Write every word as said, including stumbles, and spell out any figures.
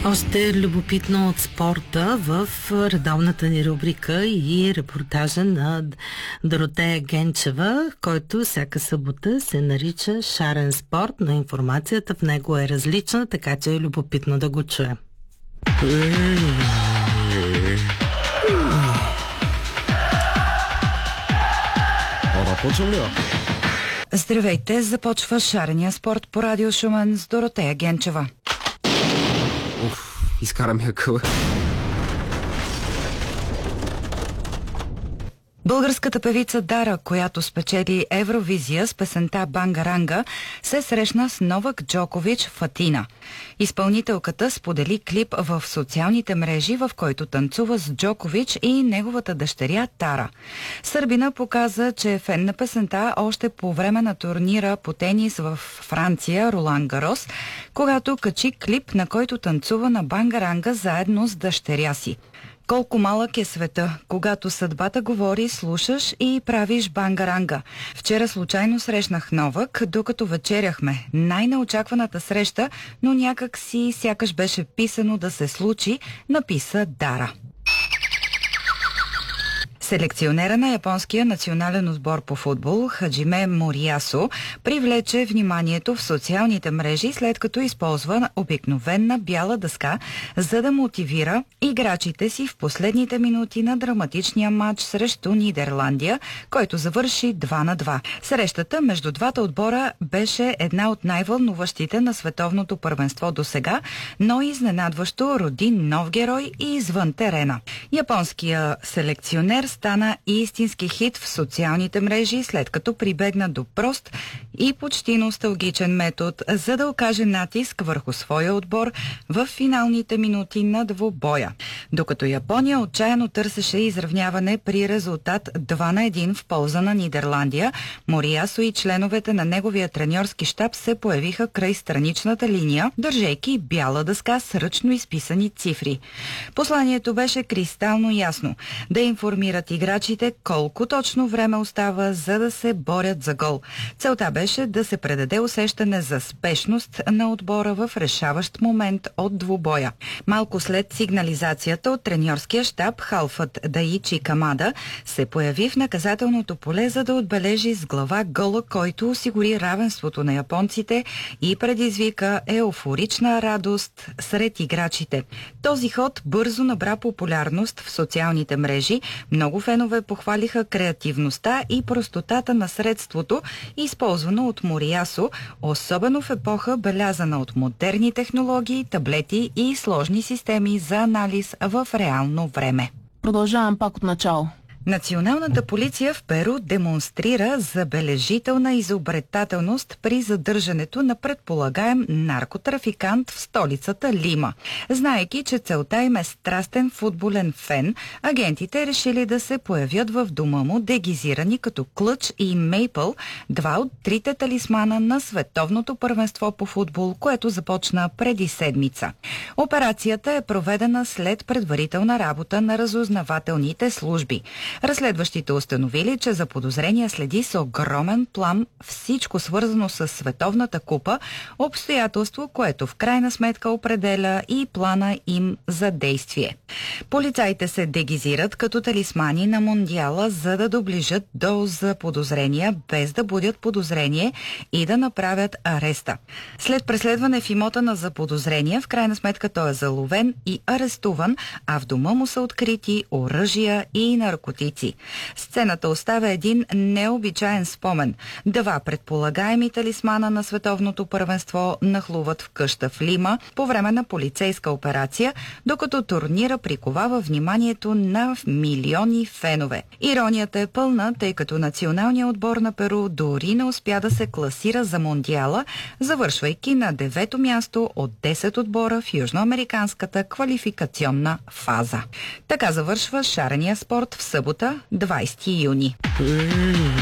Още любопитно от спорта в редовната ни рубрика и репортажа на Доротея Генчева, който всяка събота се нарича Шарен спорт, но информацията в него е различна, така че е любопитно да го чуем. Здравейте, започва Шарения спорт по радио Шумен с Доротея Генчева. Уф, изкара ми акъла. Българската певица Дара, която спечели Евровизия с песента Бангаранга, се срещна с Новак Джокович в Атина. Изпълнителката сподели клип в социалните мрежи, в който танцува с Джокович и неговата дъщеря Тара. Сърбина показа, че е фен на песента още по време на турнира по тенис в Франция, Ролан Гарос, когато качи клип, на който танцува на Бангаранга заедно с дъщеря си. Колко малък е света, когато съдбата говори, слушаш и правиш бангаранга. Вчера случайно срещнах Новак, докато вечеряхме. Най-неочакваната среща, но някак си сякаш беше писано да се случи, написа Дара. Селекционера на японския национален отбор по футбол Хаджиме Мориасо привлече вниманието в социалните мрежи, след като използва обикновена бяла дъска, за да мотивира играчите си в последните минути на драматичния матч срещу Нидерландия, който завърши два на два. Срещата между двата отбора беше една от най-вълнуващите на световното първенство досега, но изненадващо роди нов герой и извън терена. Японския селекционер стана истински хит в социалните мрежи, след като прибегна до прост и почти носталгичен метод, за да окаже натиск върху своя отбор в финалните минути на двубоя. Докато Япония отчаяно търсеше изравняване при резултат два на един в полза на Нидерландия, Мориасо и членовете на неговия треньорски щаб се появиха край страничната линия, държейки бяла дъска с ръчно изписани цифри. Посланието беше кристално ясно – да информират играчите колко точно време остава, за да се борят за гол. Целта беше да се предаде усещане за спешност на отбора в решаващ момент от двубоя. Малко след сигнализацията от треньорския щаб, халфът Даичи Камада се появи в наказателното поле, за да отбележи с глава гола, който осигури равенството на японците и предизвика еуфорична радост сред играчите. Този ход бързо набра популярност в социалните мрежи. Много фенове похвалиха креативността и простотата на средството, използвано от Мориасо, особено в епоха, белязана от модерни технологии, таблети и сложни системи за анализ в реално време. Продължавам пак от начало. Националната полиция в Перу демонстрира забележителна изобретателност при задържането на предполагаем наркотрафикант в столицата Лима. Знаейки, че целта им е страстен футболен фен, агентите решили да се появят в дома му дегизирани като Клъч и Мейпъл, два от трите талисмана на световното първенство по футбол, което започна преди седмица. Операцията е проведена след предварителна работа на разузнавателните служби. Разследващите установили, че за подозрения следи с огромен план всичко свързано с Световната купа, обстоятелство, което в крайна сметка определя и плана им за действие. Полицаите се дегизират като талисмани на Мондиала, за да доближат до заподозрения, без да будят подозрение и да направят ареста. След преследване в имота на заподозрения, в крайна сметка той е заловен и арестуван, а в дома му са открити оръжия и наркотици. Сцената оставя един необичаен спомен. Два предполагаеми талисмана на световното първенство нахлуват в къща в Лима по време на полицейска операция, докато турнира приковава вниманието на милиони фенове. Иронията е пълна, тъй като националният отбор на Перу дори не успя да се класира за Мондиала, завършвайки на девето място от десет отбора в южноамериканската квалификационна фаза. Така завършва Шарения спорт в събота, двайсети юни.